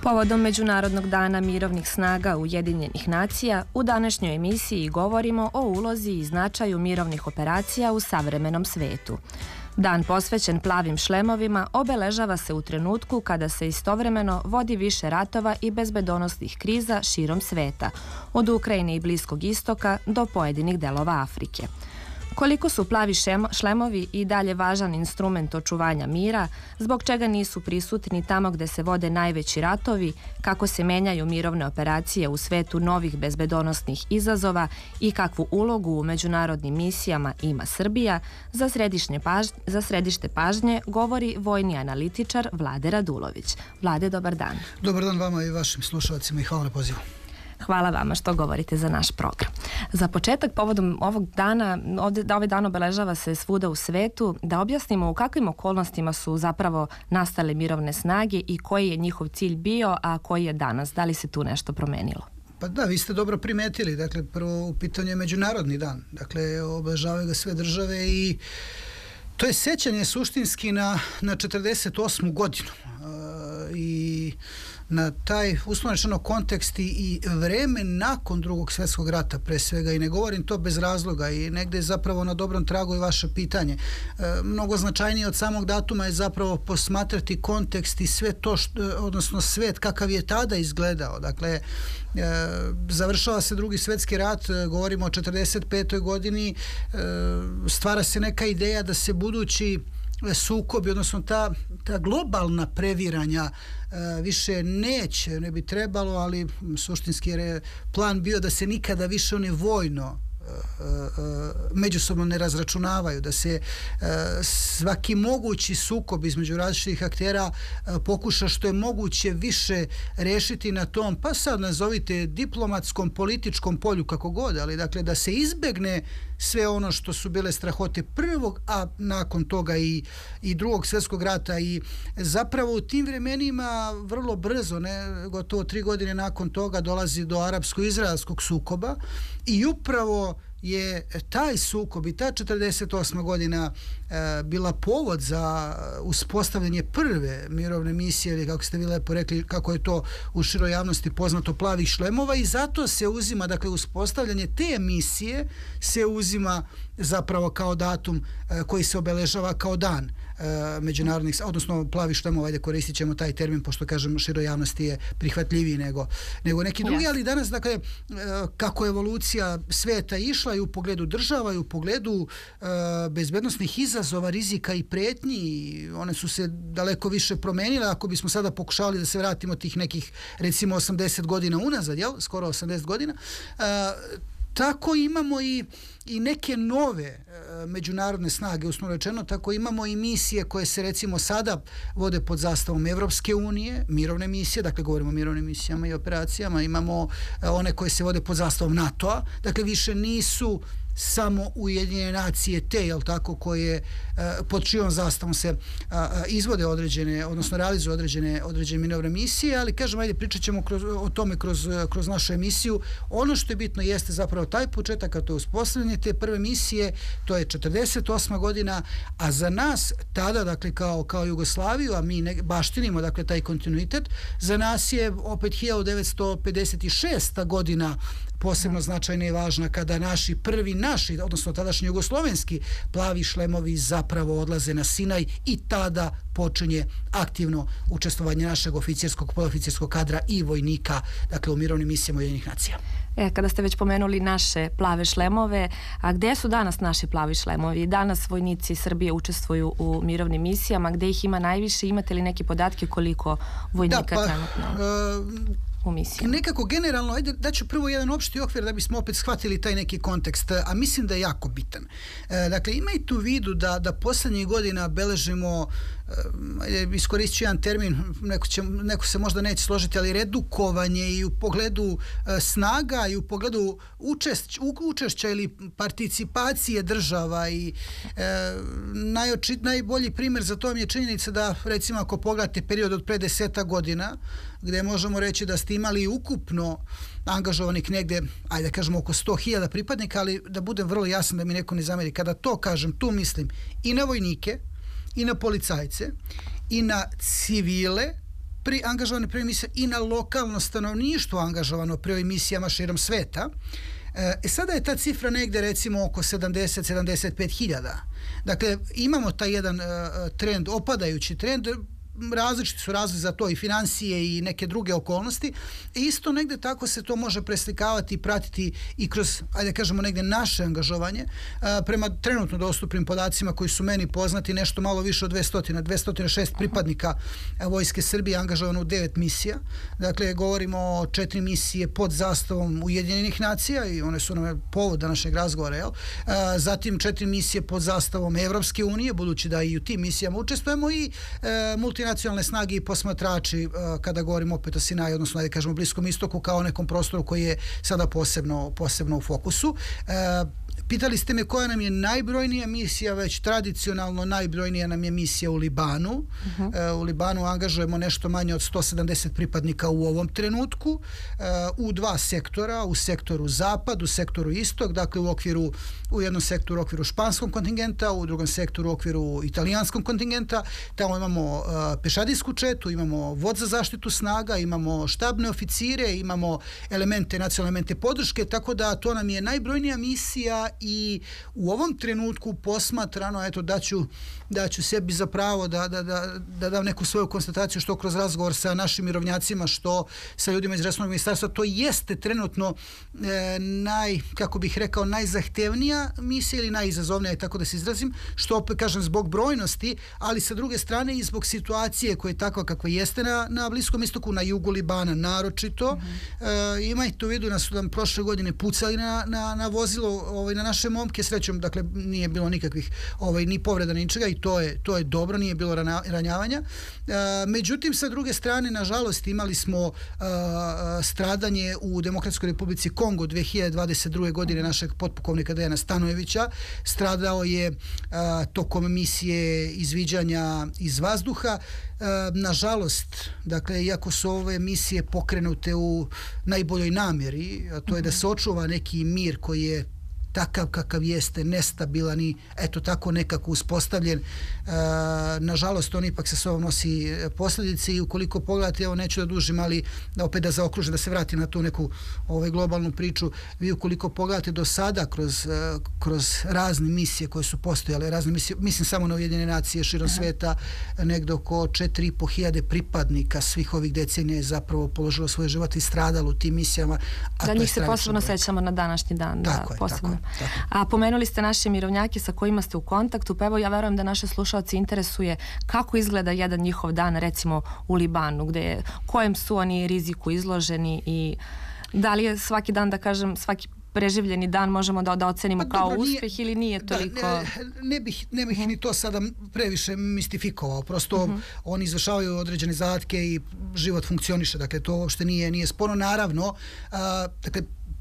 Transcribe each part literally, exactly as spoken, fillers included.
Povodom Međunarodnog dana mirovnih snaga Ujedinjenih nacija, u današnjoj emisiji govorimo o ulozi i značaju mirovnih operacija u savremenom svetu. Dan posvećen plavim šlemovima obeležava se u trenutku kada se istovremeno vodi više ratova i bezbedonosnih kriza širom sveta, od Ukrajine i Bliskog istoka do pojedinih delova Afrike. Koliko su plavi šlemovi i dalje važan instrument očuvanja mira, zbog čega nisu prisutni tamo gde se vode najveći ratovi, kako se menjaju mirovne operacije u svetu novih bezbedonosnih izazova i kakvu ulogu u međunarodnim misijama ima Srbija, za, paž... za središte pažnje govori vojni analitičar Vlade Radulović. Vlade, dobar dan. Dobar dan vama i vašim slušalcima i hvala na pozivu. Hvala vama što govorite za naš program. Za početak, povodom ovog dana, ovde, da ovaj dan obeležava se svuda u svetu, da objasnimo u kakvim okolnostima su zapravo nastale mirovne snage i koji je njihov cilj bio, a koji je danas. Da li se tu nešto promenilo? Pa da, vi ste dobro primetili. Dakle, prvo u pitanju je Međunarodni dan. Dakle, obeležavaju ga sve države i to je sećanje suštinski na, na četrdeset osmu godinu. Uh, I na taj uslovno kontekst i vreme nakon Drugog svjetskog rata pre svega, i ne govorim to bez razloga, i negde je zapravo na dobrom tragu i vaše pitanje. E, mnogo značajnije od samog datuma je zapravo posmatrati kontekst i sve to, što, odnosno svet kakav je tada izgledao. Dakle, e, završava se Drugi svjetski rat, e, govorimo o četrdeset petoj godini, e, stvara se neka ideja da se budući sukobi, odnosno ta, ta globalna previranja e, više neće, ne bi trebalo, ali suštinski je plan bio da se nikada više one vojno međusobno ne razračunavaju, da se svaki mogući sukob između različitih aktera pokuša što je moguće više rešiti na tom, pa sad nazovite diplomatskom, političkom polju, kako god, ali dakle da se izbegne sve ono što su bile strahote prvog, a nakon toga i, i Drugog svjetskog rata. I zapravo u tim vremenima vrlo brzo, ne, gotovo tri godine nakon toga, dolazi do arapsko-izraelskog sukoba i upravo je taj sukob i ta četrdeset osma godina e, bila povod za uspostavljanje prve mirovne misije, ili kako ste vi lepo rekli, kako je to u široj javnosti poznato, plavih šlemova, i zato se uzima, dakle, uspostavljanje te misije se uzima zapravo kao datum e, koji se obeležava kao dan e, međunarodnih, odnosno plavih šlemova, ajde koristit ćemo taj termin, pošto kažem široj javnosti je prihvatljiviji nego, nego neki drugi, yes. Ali danas, dakle, e, kako evolucija sveta išla i u pogledu država i u pogledu e, bezbednosnih izazova, rizika i pretnji, one su se daleko više promenile. Ako bismo sada pokušali da se vratimo tih nekih, recimo, osamdeset godina unazad, jel? Skoro osamdeset godina, e, tako imamo i, i neke nove e, međunarodne snage, uslovno rečeno, tako imamo i misije koje se recimo sada vode pod zastavom Evropske unije, mirovne misije, dakle govorimo o mirovnim misijama i operacijama, imamo e, one koje se vode pod zastavom NATO-a, dakle više nisu samo Ujedinjene nacije te, jel tako, koje uh, pod čijom zastavom se uh, izvode određene, odnosno realizuju određene, određene mirovne misije, ali kažem, ajde, pričat ćemo kroz, o tome kroz, kroz našu emisiju. Ono što je bitno jeste zapravo taj početak, a to je uspostavljanje te prve misije, to je četrdeset osma godina, a za nas tada, dakle, kao, kao Jugoslaviju, a mi ne, baštinimo, dakle, taj kontinuitet, za nas je opet hiljadu devetsto pedeset šesta godina posebno značajna i važna, kada naši prvi naši, odnosno tadašnji jugoslovenski plavi šlemovi zapravo odlaze na Sinaj i tada počinje aktivno učestvovanje našeg oficirskog, poluoficirskog kadra i vojnika, dakle, u mirovnim misijama Ujedinjenih nacija. E, kada ste već pomenuli naše plave šlemove, a gde su danas naši plavi šlemovi? Danas vojnici Srbije učestvuju u mirovnim misijama, gde ih ima najviše? Imate li neke podatke koliko vojnika da, pa, trenutno? Uh, u misijama? Nekako generalno, ajde daću prvo jedan opšti okvir da bismo opet shvatili taj neki kontekst, a mislim da je jako bitan. E, dakle, imajte u vidu da, da poslednjih godina beležimo, e, iskoristit ću jedan termin, neko, će, neko se možda neće složiti, ali redukovanje i u pogledu e, snaga i u pogledu učešć, učešća ili participacije država i e, najoči, najbolji primjer za to mi je činjenica da, recimo, ako pogledate period od pre deseta godina, gde možemo reći da ste imali ukupno angažovanih negde, ajde da kažemo, oko sto hiljada pripadnika, ali da budem vrlo jasan da mi neko ne zameri. Kada to kažem, tu mislim i na vojnike, i na policajce, i na civile, pri, angažovane pri ovim misijama i na lokalno stanovništvo angažovano pri ovim misijama širom sveta. E, sada je ta cifra negde recimo oko sedamdeset do sedamdeset pet hiljada. Dakle, imamo taj jedan uh, trend, opadajući trend, različiti su razlozi za to i financije i neke druge okolnosti. I isto negde tako se to može preslikavati i pratiti i kroz, ajde kažemo, negde naše angažovanje. A, prema trenutno dostupnim podacima koji su meni poznati, nešto malo više od dvesta, dvesta šest pripadnika a, Vojske Srbije angažovano u devet misija. Dakle, govorimo o četiri misije pod zastavom Ujedinjenih nacija i one su nam povod današnjeg razgovora, jel? A, zatim četiri misije pod zastavom Evropske unije, budući da i u tim misijama učestvujemo, i e, multi nacionalne snage i posmatrači, uh, kada govorimo opet o Sinaju, odnosno da kažemo Bliskom istoku, kao nekom prostoru koji je sada posebno, posebno u fokusu. Uh, Pitali ste me koja nam je najbrojnija misija, već tradicionalno najbrojnija nam je misija u Libanu. Uh-huh. Uh, u Libanu angažujemo nešto manje od sto sedamdeset pripadnika u ovom trenutku, uh, u dva sektora, u sektoru zapad, u sektoru istok, dakle u okviru, u jednom sektoru u okviru španskog kontingenta, u drugom sektoru u okviru italijanskog kontingenta. Tamo imamo uh, pešadijsku četu, imamo vod za zaštitu snaga, imamo štabne oficire, imamo elemente, nacionalne elemente podrške, tako da to nam je najbrojnija misija. I u ovom trenutku posmatrano, eto, daću, daću sebi za pravo da, da, da, da dam neku svoju konstataciju, što kroz razgovor sa našim mirovnjacima, što sa ljudima iz resornog ministarstva, to jeste trenutno e, naj, kako bih rekao, najzahtevnija misija ili najizazovnija, tako da se izrazim, što opet kažem zbog brojnosti, ali sa druge strane i zbog situacije koja je takva kakva jeste na, na Bliskom istoku, na jugu Libana naročito. Mm-hmm. E, imajte u vidu da su nam prošle godine pucali na, na, na vozilo, ovaj, na naše momke, srećom, dakle, nije bilo nikakvih ovaj, ni povreda, ni ničega, i to je, to je dobro, nije bilo rana, ranjavanja. E, međutim, sa druge strane, nažalost, imali smo a, stradanje u Demokratskoj Republici Kongo dve hiljade dvadeset druge godine našeg potpukovnika Dejana Stanojevića. Stradao je a, tokom misije izviđanja iz vazduha. A, nažalost, dakle, iako su ove misije pokrenute u najboljoj namjeri, a to je da se očuva neki mir koji je takav kakav jeste, nestabilan i eto tako nekako uspostavljen. E, nažalost, on ipak sa sobom nosi posljedice i ukoliko pogledate, evo neću da dužim, ali da opet da zaokružim, da se vratim na tu neku ovaj, globalnu priču, vi ukoliko pogledate do sada kroz, kroz razne misije koje su postojale, razne misije, mislim samo na Ujedinjene nacije širom Aha. sveta, negde oko četiri i po hiljade pripadnika svih ovih decenija je zapravo položilo svoje živote i stradalo u tim misijama. A da njih se posebno sećamo na današnji dan. Tako da, je, posebno. tako. Tako. A pomenuli ste naše mirovnjake sa kojima ste u kontaktu, pa evo ja verujem da naše slušalci interesuje kako izgleda jedan njihov dan, recimo u Libanu, gde je, kojem su oni riziku izloženi i da li je svaki dan, da kažem, svaki preživljeni dan možemo da, da ocenimo pa, kao dobro, uspjeh nije, ili nije toliko... Da, ne, ne bih, ne bih uh-huh. ni to sada previše mistifikovao, prosto uh-huh. oni izvršavaju određene zadatke i život funkcioniše, dakle to uopšte nije, nije sporno. Naravno, a, dakle,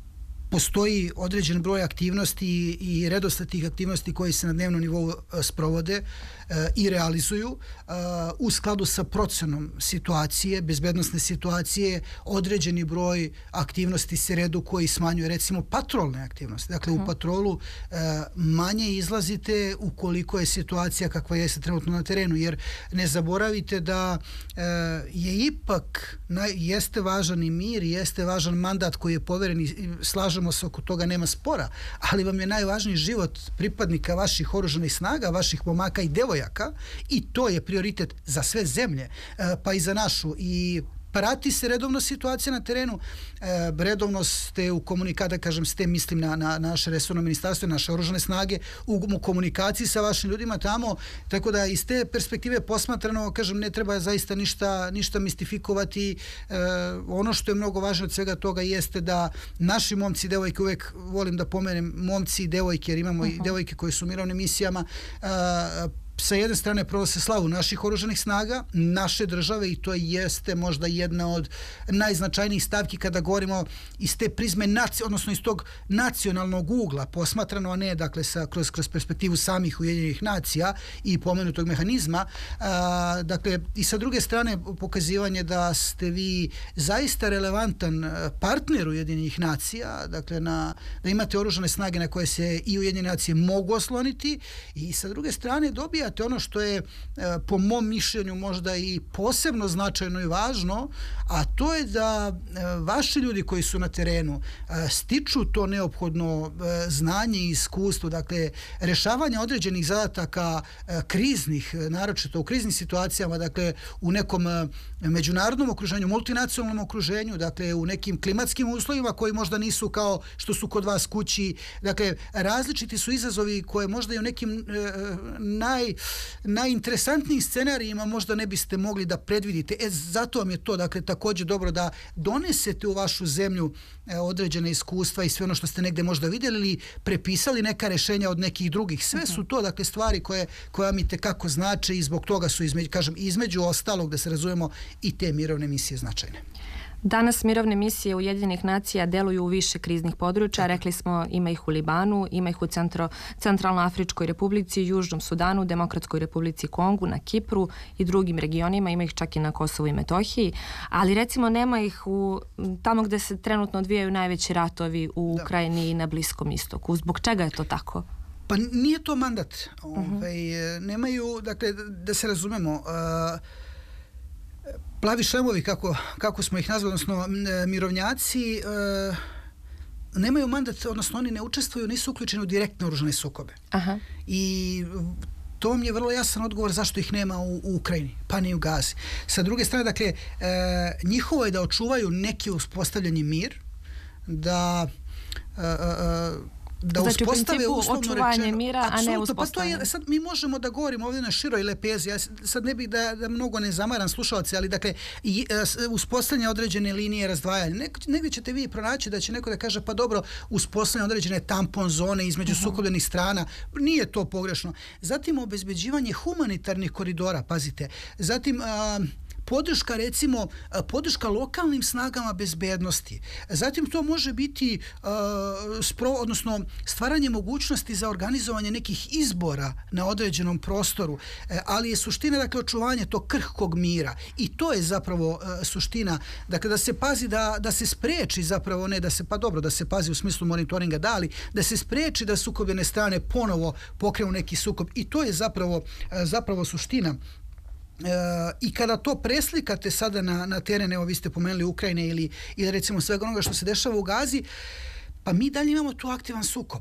postoji određen broj aktivnosti i redosled tih aktivnosti koji se na dnevnom nivou sprovode e, i realizuju e, u skladu sa procenom situacije, bezbednosne situacije. Određeni broj aktivnosti se redukuje i smanjuje, recimo patrolne aktivnosti. Dakle, uh-huh. u patrolu e, manje izlazite ukoliko je situacija kakva jeste trenutno na terenu, jer ne zaboravite da e, je ipak naj, jeste važan i mir, jeste važan mandat koji je poveren i slažemo se oko toga, nema spora, ali vam je najvažniji život pripadnika vaših oružanih snaga, vaših momaka i devojaka, i to je prioritet za sve zemlje, pa i za našu. I prati se redovno situacija na terenu, e, redovno ste u komunikaciji, kažem ste, mislim na, na naše resorno ministarstvo, naše oružane snage, u, u komunikaciji sa vašim ljudima tamo, tako da iz te perspektive posmatrano, kažem, ne treba zaista ništa, ništa mistifikovati. E, ono što je mnogo važno od svega toga jeste da naši momci i devojke, uvek volim da pomenem momci i devojke, jer imamo uh-huh. i devojke koji su u mirovnim misijama, a, sa jedne strane pronose slavu naših oružanih snaga, naše države, i to jeste možda jedna od najznačajnijih stavki kada govorimo iz te prizme, naci, odnosno iz tog nacionalnog ugla posmatrano, a ne dakle sa, kroz, kroz perspektivu samih Ujedinjenih nacija i pomenutog mehanizma. A, dakle, i sa druge strane pokazivanje da ste vi zaista relevantan partner Ujedinjenih nacija, dakle na, da imate oružane snage na koje se i Ujedinjene nacije mogu osloniti, i sa druge strane dobija spominjate ono što je po mom mišljenju možda i posebno značajno i važno, a to je da vaši ljudi koji su na terenu stiču to neophodno znanje i iskustvo, dakle rješavanje određenih zadataka kriznih, naročito u kriznim situacijama, dakle u nekom međunarodnom okruženju, multinacionalnom okruženju, dakle u nekim klimatskim uslovima koji možda nisu kao što su kod vas kući, dakle različiti su izazovi koje možda i u nekim e, naj, najinteresantnijim scenarijima možda ne biste mogli da predvidite. E, zato vam je to, dakle, također dobro da donesete u vašu zemlju e, određene iskustva i sve ono što ste negdje možda vidjeli ili prepisali neka rješenja od nekih drugih. Sve su to, dakle, stvari koje, koje vam i tekako znače i zbog toga su, između, kažem, između ostalog, da se razumemo, i te mirovne misije značajne. Danas mirovne misije Ujedinjenih nacija deluju u više kriznih područja. Rekli smo, ima ih u Libanu, ima ih u Centro, Centralnoafričkoj republici, Južnom Sudanu, Demokratskoj republici Kongu, na Kipru i drugim regionima. Ima ih čak i na Kosovu i Metohiji. Ali recimo nema ih u, tamo gdje se trenutno odvijaju najveći ratovi u Ukrajini i na Bliskom istoku. Zbog čega je to tako? Pa nije to mandat. Uh-huh. Ove, nemaju, dakle, da se razumemo, uh, plavi šlemovi, kako, kako smo ih nazvali, odnosno mirovnjaci, uh, nemaju mandat, odnosno oni ne učestvuju, nisu uključeni u direktne oružane sukobe. Aha. I to vam je vrlo jasan odgovor zašto ih nema u, u Ukrajini, pa ni u Gazi. Sa druge strane, dakle, uh, njihovo je da očuvaju neki uspostavljeni mir, da uh, uh, da znači, uspostave uslovno očuvanje rečeno, mira, a ne uspostavljanje. Pa to je, sad mi možemo da govorimo ovdje na široj lepezi, ja sad ne bih da, da mnogo ne zamaram slušalce, ali dakle, i, uh, uspostavljanje određene linije razdvajanja. Nek, negdje ćete vi pronaći da će neko da kaže, pa dobro, uspostavljanje određene tampon zone između uh-huh. sukobljenih strana, nije to pogrešno. Zatim obezbeđivanje humanitarnih koridora, pazite. Zatim uh, podrška, recimo, podrška lokalnim snagama bezbednosti. Zatim to može biti uh, spro, odnosno stvaranje mogućnosti za organizovanje nekih izbora na određenom prostoru, e, ali je suština, dakle, očuvanje tog krhkog mira. I to je zapravo uh, suština. Dakle, da se pazi, da, da se spreči zapravo, ne da se, pa dobro, da se pazi u smislu monitoringa, da, ali da se spreči da sukobljene strane ponovo pokrenu neki sukob. I to je zapravo, uh, zapravo suština. E, i kada to preslikate sada na, na teren, evo vi ste pomenuli Ukrajine ili, ili recimo svega onoga što se dešava u Gazi, pa mi dalje imamo tu aktivan sukob.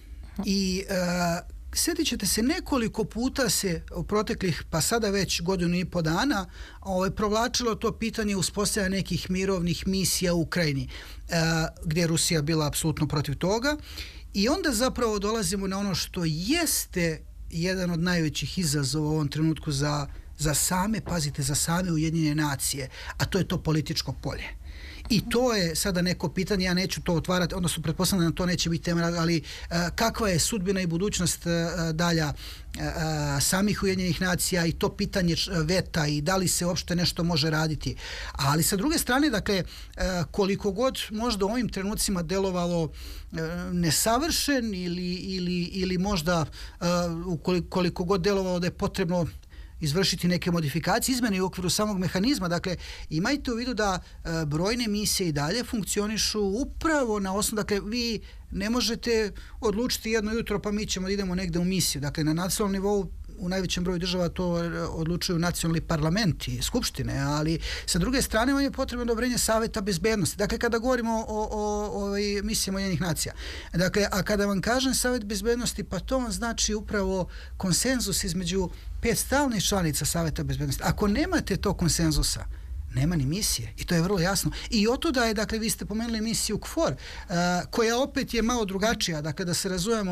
I e, sjetit ćete se, nekoliko puta se u proteklih, pa sada već godinu i po dana, ovaj, provlačilo to pitanje uspostavljanja nekih mirovnih misija u Ukrajini, e, gdje je Rusija bila apsolutno protiv toga. I onda zapravo dolazimo na ono što jeste jedan od najvećih izazova u ovom trenutku za za same, pazite, za same Ujedinjene nacije, a to je to političko polje. I to je sada neko pitanje, ja neću to otvarati, odnosno pretpostavljam da to neće biti tema, ali uh, kakva je sudbina i budućnost uh, dalja uh, samih Ujedinjenih nacija i to pitanje veta i da li se uopšte nešto može raditi. Ali sa druge strane, dakle, uh, koliko god možda u ovim trenucima delovalo uh, nesavršen ili, ili, ili možda uh, koliko god delovalo da je potrebno izvršiti neke modifikacije, izmene u okviru samog mehanizma. Dakle, imajte u vidu da e, brojne misije i dalje funkcionišu upravo na osnovu, dakle, vi ne možete odlučiti jedno jutro pa mi ćemo da idemo negde u misiju. Dakle, na nacionalnom nivou u najvećem broju država to odlučuju nacionalni parlamenti, skupštine, ali sa druge strane vam je potrebno odobrenje Saveta bezbednosti. Dakle, kada govorimo o, o, o, o misijama Ujedinjenih nacija. Dakle, a kada vam kažem Savet bezbednosti, pa to vam znači upravo konsenzus između pet stalnih članica Saveta bezbednosti. Ako nemate to konsenzusa, nema ni misije. I to je vrlo jasno. I otuda je, dakle, vi ste pomenuli misiju KFOR, uh, koja opet je malo drugačija. Dakle, da se razumemo,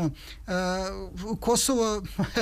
uh, Kosovo,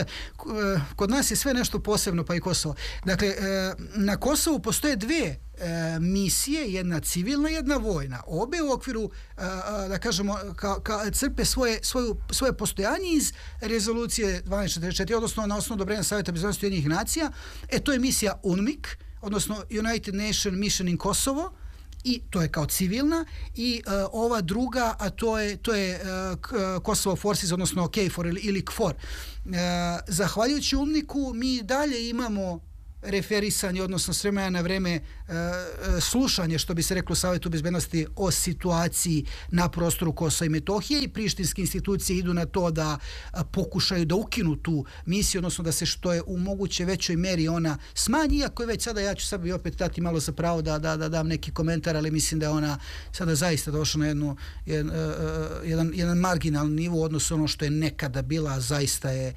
kod nas je sve nešto posebno, pa i Kosovo. Dakle, uh, na Kosovu postoje dve E, misije, jedna civilna, jedna vojna. Obe u okviru, a, da kažemo, ka, ka, crpe svoje, svoju, svoje postojanje iz rezolucije dvanaest četrdeset četiri, odnosno na osnovu odobrenja Savjeta bezbednosti Ujedinjenih nacija. E, to je misija U N M I K, odnosno United Nation Mission in Kosovo, i to je kao civilna, i uh, ova druga, a to je, to je uh, Kosovo Forces, odnosno K F O R ili, ili KFOR. Uh, zahvaljujući U N M I K-u mi dalje imamo referisanje, odnosno s vremena na vreme slušanje, što bi se reklo u Savjetu bezbednosti, o situaciji na prostoru Kosova i Metohije, i prištinske institucije idu na to da pokušaju da ukinu tu misiju, odnosno da se što je u moguće većoj meri ona smanji, iako je već sada, ja ću sad bi opet dati malo za pravo da, da, da dam neki komentar, ali mislim da je ona sada zaista došla na jednu, jedan, jedan, jedan marginalni nivo, odnosno ono što je nekada bila, zaista je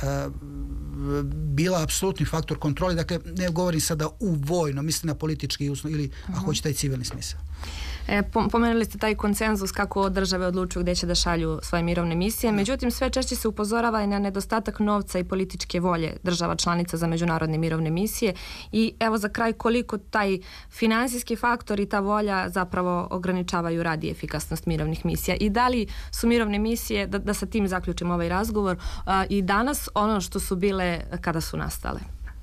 bila apsolutni faktor kontrole. Dakle, ne govorim sada u vojno, mislim na politički ili, uh-huh. ako hoće, taj civilni smisao. E, pomenuli ste taj konsenzus kako države odlučuju gdje će da šalju svoje mirovne misije, međutim sve češće se upozorava i na nedostatak novca i političke volje država članica za međunarodne mirovne misije, i evo za kraj, koliko taj finansijski faktor i ta volja zapravo ograničavaju rad i efikasnost mirovnih misija, i da li su mirovne misije, da, da sa tim zaključimo ovaj razgovor, a, i danas ono što su bile kada su nastale?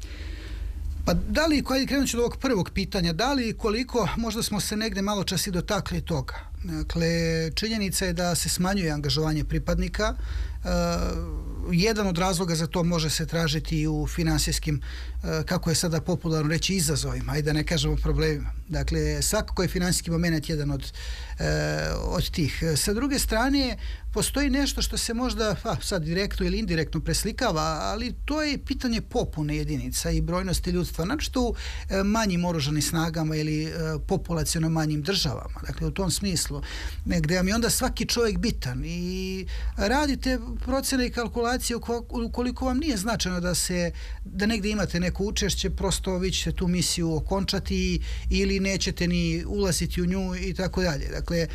Pa da li, krenut ću od ovog prvog pitanja, da li koliko, možda smo se negde malo čas i dotakli toga. Dakle, činjenica je da se smanjuje angažovanje pripadnika. Uh, jedan od razloga za to može se tražiti i u finansijskim, uh, kako je sada popularno reći, izazovima, ajde da ne kažemo problemima. Dakle, svakako je finansijski moment jedan od, uh, od tih. Sa druge strane, postoji nešto što se možda a, sad direktno ili indirektno preslikava, ali to je pitanje popune jedinica i brojnosti ljudstva, znači u uh, manjim oružanim snagama ili uh, populaciono manjim državama. Dakle, u tom smislu, gdje vam je onda svaki čovjek bitan i radite procene i kalkulacije ukoliko vam nije značajno da se, da negdje imate neko učešće, prosto vi ćete tu misiju okončati ili nećete ni ulaziti u nju i tako dalje. Dakle,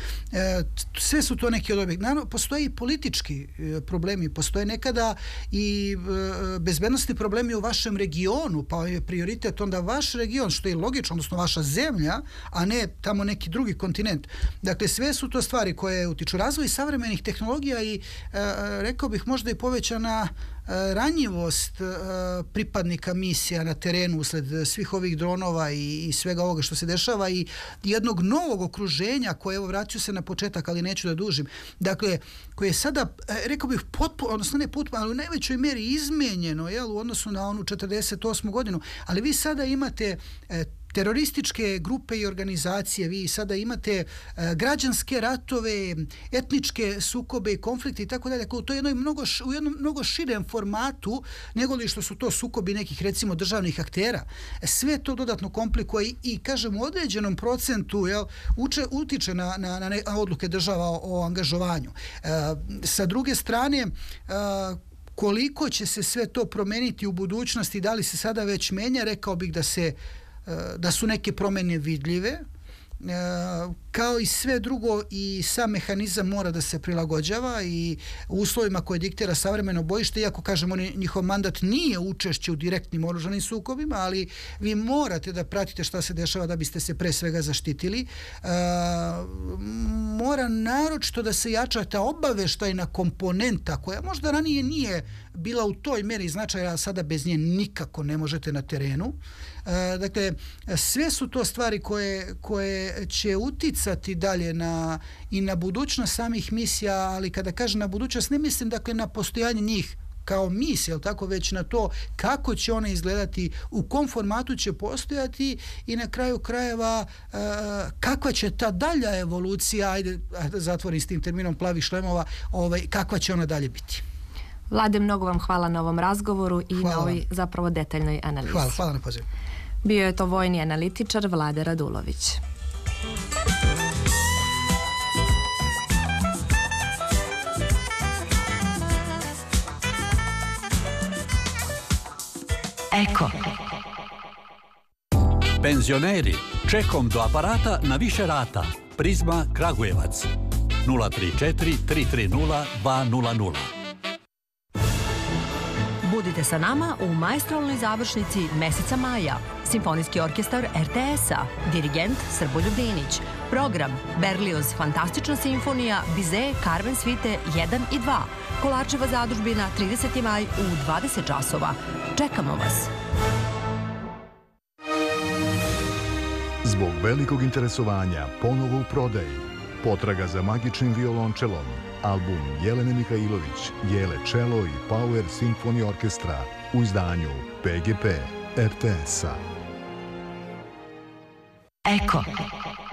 sve su to neki od ovih. Naravno, postoje i politički problemi, postoje nekada i bezbednostni problemi u vašem regionu, pa je prioritet onda vaš region, što je logično, odnosno vaša zemlja, a ne tamo neki drugi kontinent. Dakle, sve su to stvari koje utiču. Razvoj savremenih tehnologija i rekao bih možda i povećana ranjivost pripadnika misija na terenu usled svih ovih dronova i, i svega ovoga što se dešava i jednog novog okruženja koje, evo, vraću se na početak, ali neću da dužim, dakle, koje je sada, rekao bih, potpuno, odnosno ne potpuno, ali u najvećoj mjeri izmenjeno, jel, u odnosu na onu četrdeset osmu godinu, ali vi sada imate terorističke grupe i organizacije, vi sada imate uh, građanske ratove, etničke sukobe i konflikte i tako dalje. To je jedno mnogo, u jednom mnogo širem formatu nego li što su to sukobi nekih, recimo, državnih aktera. Sve to dodatno komplikuje i, i kažem, u određenom procentu, jel, uče, utiče na, na, na, na odluke država o, o angažovanju. Uh, sa druge strane, uh, koliko će se sve to promeniti u budućnosti, da li se sada već menja, rekao bih da se da su neke promjene vidljive, kao i sve drugo, i sam mehanizam mora da se prilagođava i u uslovima koje diktira savremeno bojište, iako, kažemo, njihov mandat nije učešće u direktnim oružanim sukobima, ali vi morate da pratite šta se dešava da biste se pre svega zaštitili. Mora naročito da se jača ta obaveštajna komponenta koja možda ranije nije bila u toj meri značaja, a sada bez nje nikako ne možete na terenu. Dakle, sve su to stvari koje, koje će uticati dalje na, i na budućnost samih misija, ali kada kažem na budućnost, ne mislim, dakle, na postojanje njih kao misija, tako, već na to kako će one izgledati, u kom formatu će postojati i na kraju krajeva uh, kakva će ta dalja evolucija, ajde, ajde zatvorim s tim terminom plavih šlemova, ovaj, kakva će ona dalje biti. Vlade, mnogo vam hvala na ovom razgovoru i hvala na ovoj zapravo detaljnoj analizi. Hvala, hvala na pozivu. Bio je to vojni analitičar Vlade Radulović. Eko. Penzioneri, čekom do aparata na više rata. Prizma Kragujevac. nula tri četiri tri tri nula dva nula nula. Budite sa nama u maestralnoj završnici meseca maja. Simfonijski orkestar er te es-a, dirigent Srboljub Dinić. Program Berlioz Fantastična simfonija, Bizet, Carmen Svite jedan i dva. Kolarčeva zadužbina, trideseti maj u dvadeset časova. Čekamo vas! Zbog velikog interesovanja ponovo u prodaji Potraga za magičnim violončelom, album Jelene Mihajlović, Jele Čelo i Power Symphony Orkestra u izdanju pe ge pe. R T S-a. Eko.